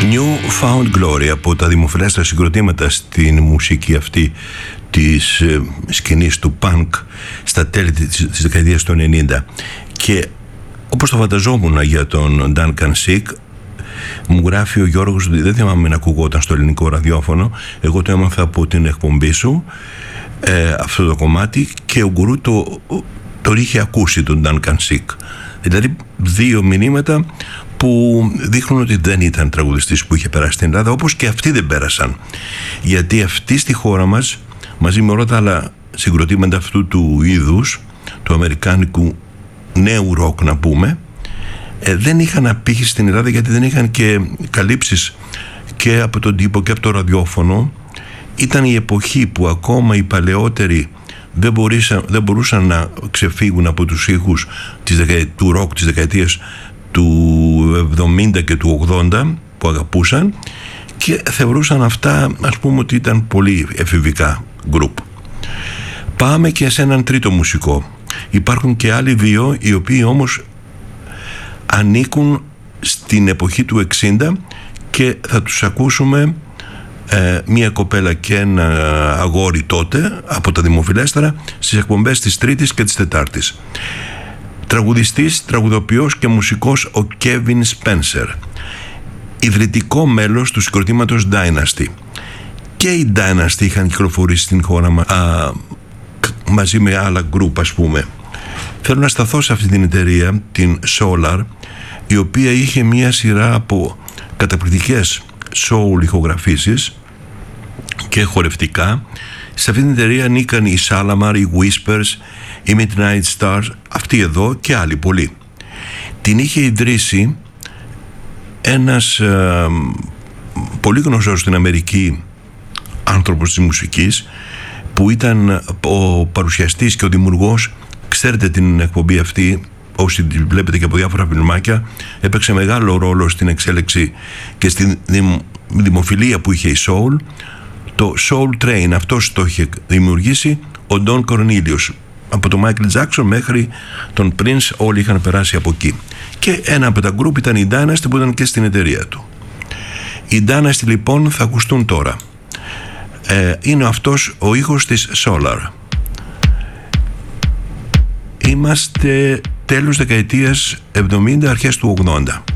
New Found Glory, από τα δημοφιλέστερα συγκροτήματα στην μουσική αυτή της σκηνής του punk στα τέλη της δεκαετίας του 90. Και όπως το φανταζόμουν για τον Duncan Sick, μου γράφει ο Γιώργος ότι δεν θυμάμαι να ακουγόταν στο ελληνικό ραδιόφωνο. Εγώ το έμαθα από την εκπομπή σου, αυτό το κομμάτι, και ο Γκουρού το είχε ακούσει, τον Duncan Sick. Δηλαδή δύο μηνύματα που δείχνουν ότι δεν ήταν τραγουδιστής που είχε περάσει στην Ελλάδα, όπως και αυτοί δεν πέρασαν. Γιατί αυτοί στη χώρα μας, μαζί με όλα τα άλλα συγκροτήματα αυτού του είδους, του αμερικάνικου νέου ροκ να πούμε, δεν είχαν απήχηση στην Ελλάδα, γιατί δεν είχαν και καλύψεις και από τον τύπο και από το ραδιόφωνο. Ήταν η εποχή που ακόμα οι παλαιότεροι δεν μπορούσαν να ξεφύγουν από τους ήχους του ροκ της δεκαετίας του 70 και του 80 που αγαπούσαν, και θεωρούσαν αυτά, ας πούμε, ότι ήταν πολύ εφηβικά γκρουπ. Πάμε και σε έναν τρίτο μουσικό. Υπάρχουν και άλλοι δύο, οι οποίοι όμως ανήκουν στην εποχή του 60 και θα τους ακούσουμε, μία κοπέλα και ένα αγόρι τότε, από τα δημοφιλέστερα, στις εκπομπές της Τρίτης και της Τετάρτης. Τραγουδιστής, τραγουδοποιός και μουσικός ο Kevin Spencer, ιδρυτικό μέλος του συγκροτήματος Dynasty. Και οι Dynasty είχαν κυκλοφορήσει στην χώρα μας μαζί με άλλα γκρουπ, ας πούμε. Θέλω να σταθώ σε αυτή την εταιρεία, την Solar, η οποία είχε μία σειρά από καταπληκτικές soul ηχογραφήσεις και χορευτικά. Σε αυτή την εταιρεία ανήκαν οι Shalamar, οι Whispers, οι Midnight Stars, αυτοί εδώ και άλλοι πολλοί. Την είχε ιδρύσει ένας πολύ γνωστός στην Αμερική άνθρωπος της μουσικής, που ήταν ο παρουσιαστής και ο δημιουργός. Ξέρετε την εκπομπή αυτή, όσοι τη βλέπετε και από διάφορα φιλμάκια, έπαιξε μεγάλο ρόλο στην εξέλιξη και στην δημοφιλία που είχε η Soul. Το Soul Train, αυτός το είχε δημιουργήσει ο Don Cornelius. Από τον Michael Jackson μέχρι τον Prince όλοι είχαν περάσει από εκεί. Και ένα από τα γκρουπ ήταν η Dynasty, που ήταν και στην εταιρεία του. Οι Dynasty λοιπόν θα ακουστούν τώρα. Είναι αυτός ο ήχος της Solar. Είμαστε τέλος δεκαετίας 70, αρχές του 80.